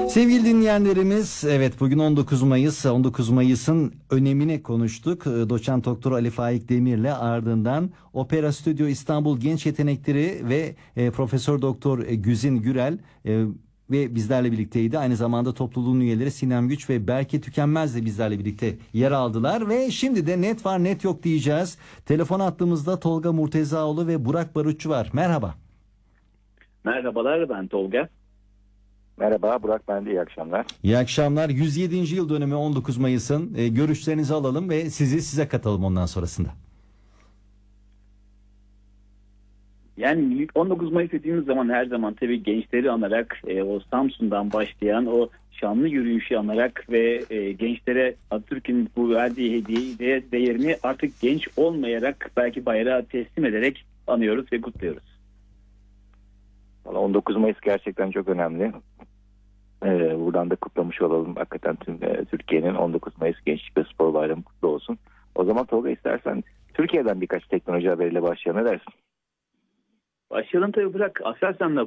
Sevgili dinleyenlerimiz, evet bugün 19 Mayıs. 19 Mayıs'ın önemini konuştuk. Doçent Doktor Ali Faik Demir'le, ardından Opera Stüdyo İstanbul Genç Yetenekleri ve Profesör Doktor Güzin Gürel ve bizlerle birlikteydi. Aynı zamanda topluluğun üyeleri Sinem Güç ve Berke Tükenmez de bizlerle birlikte yer aldılar ve şimdi de net var net yok diyeceğiz. Telefon hattımızda Tolga Murtezaoğlu ve Burak Barutçu var. Merhaba. Merhabalar, ben Tolga. Merhaba Burak, ben de iyi akşamlar. İyi akşamlar. 107. yıl dönümü 19 Mayıs'ın. Görüşlerinizi alalım ve size katalım ondan sonrasında. Yani 19 Mayıs dediğimiz zaman her zaman tabii gençleri anarak, o Samsun'dan başlayan o şanlı yürüyüşü anarak ve gençlere Atatürk'ün bu verdiği hediye değerini artık genç olmayarak belki bayrağı teslim ederek anıyoruz ve kutluyoruz. 19 Mayıs gerçekten çok önemli. Buradan da kutlamış olalım. Hakikaten tüm Türkiye'nin 19 Mayıs Gençlik ve Spor Bayramı kutlu olsun. O zaman Tolga, istersen Türkiye'den birkaç teknoloji haberiyle başlayalım. Ne dersin? Başlayalım tabii, Burak. Aselsan'la